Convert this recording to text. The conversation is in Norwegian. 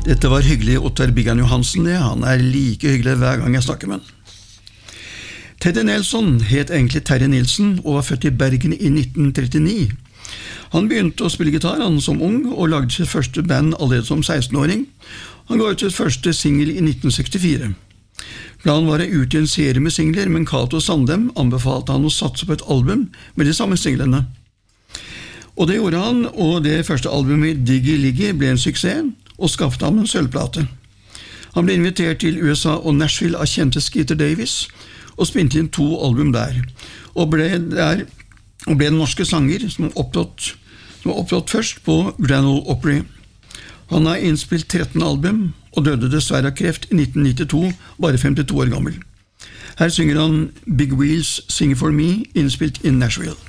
Dette var hyggelig Ottar Biggan Johansen det, han like hyggelig hver gang jeg snakker med han. Teddy Nelson het egentlig Terje Nilsen og var født i Bergen i 1939. Han begynte å spille gitar han som ung og lagde sitt første band allerede som 16-åring. Han ga ut sitt første single i 1964. Planen var å utgi en serie med singler, men Cato Sandem anbefalte han å satse på et album med de samme singlene. Og det gjorde han, og det første albumet Diggy Liggy ble en suksess, og skapte ham en sølvplate. Han ble invitert til USA og Nashville av kjente Skeeter Davis, og spilte inn 2 album der, og ble en norske sanger som opptrådt først på Grand Ole Opry. Han har innspilt 13 album, og døde dessverre av kreft i 1992, bare 52 år gammel. Her synger han Big Wheels Sing For Me, innspilt i Nashville.